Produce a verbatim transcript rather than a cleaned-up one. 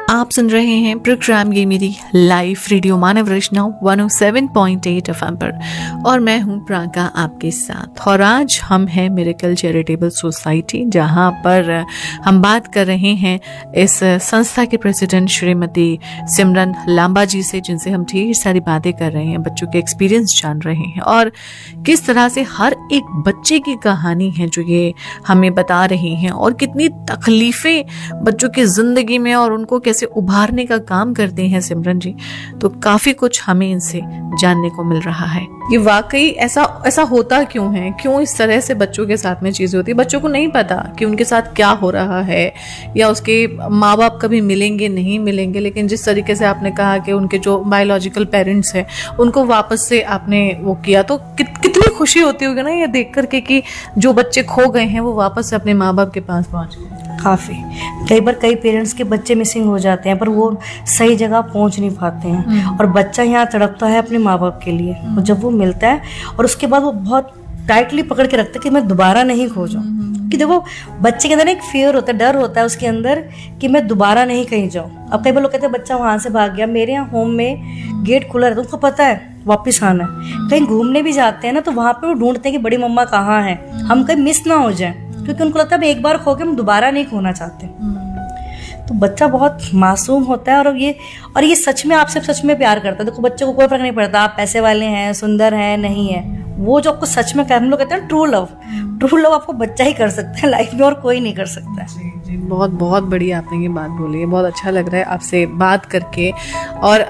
आप सुन रहे हैं प्रोग्राम ये मेरी लाइफ रेडियो मानव रचना one O seven point eight F M पर और मैं हूं प्रांका आपके साथ। और आज हम हैं मिरेकल चैरिटेबल सोसाइटी, जहां पर हम बात कर रहे हैं इस संस्था के प्रेसिडेंट श्रीमती सिमरन लांबा जी से, जिनसे हम ढेर सारी बातें कर रहे हैं, बच्चों के एक्सपीरियंस जान रहे हैं और किस तरह से हर एक बच्चे की कहानी है जो ये हमें बता रही हैं और कितनी तकलीफें बच्चों की जिंदगी में और उनको कैसे उभारने का काम करते हैं सिमरन जी। तो काफी कुछ हमें इनसे जानने को मिल रहा है। ये वाकई ऐसा ऐसा होता क्यों है, क्यों इस तरह से बच्चों के साथ में चीजें होती है। बच्चों को नहीं पता कि उनके साथ क्या हो रहा है या उसके माँ बाप कभी मिलेंगे नहीं मिलेंगे, लेकिन जिस तरीके से आपने कहा कि उनके जो बायोलॉजिकल पेरेंट्स हैं उनको वापस से आपने वो किया, तो कि, कितनी खुशी होती होगी ना ये देख करके कि जो बच्चे खो गए हैं वो वापस से अपने माँ बाप के पास पहुंच गए। काफ़ी कई बार कई पेरेंट्स के बच्चे मिसिंग हो जाते हैं पर वो सही जगह पहुंच नहीं पाते हैं और बच्चा यहाँ तड़पता है अपने माँ बाप के लिए। और जब वो मिलता है और उसके बाद वो बहुत टाइटली पकड़ के रखता है कि मैं दोबारा नहीं खो जाऊँ। कि देखो बच्चे के अंदर एक फियर होता है, डर होता है उसके अंदर कि मैं दोबारा नहीं कहीं जाऊँ। अब कई बार लोग कहते हैं बच्चा वहाँ से भाग गया, मेरे यहाँ होम में गेट खुला रहता है, उसको पता है वापस आना है। कहीं घूमने भी जाते हैं ना तो वहाँ पे वो ढूंढते हैं कि बड़ी मम्मा कहाँ है, हम कहीं मिस ना हो जाए, क्योंकि उनको लगता है एक बार खो के हम दोबारा नहीं खोना चाहते। तो बच्चा बहुत मासूम होता है और ये और ये सच में आपसे सच में प्यार करता है। देखो बच्चे को कोई फर्क नहीं पड़ता आप पैसे वाले हैं, सुंदर हैं, नहीं है। वो जो आपको सच में हम लोग कहते हैं ट्रू लव, ट्रू लव आपको बच्चा ही कर सकता है लाइफ में और कोई नहीं कर सकता है। जी जी, बहुत बहुत बढ़िया आपने ये बात बोली है। बहुत अच्छा लग रहा है आपसे बात करके। और